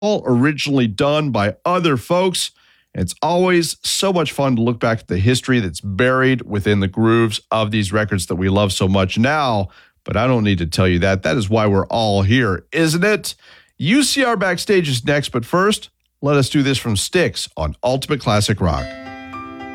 all originally done by other folks. It's always so much fun to look back at the history that's buried within the grooves of these records that we love so much now. But I don't need to tell you that. That is why we're all here, isn't it? UCR Backstage is next, but first, let us do this from Styx on Ultimate Classic Rock.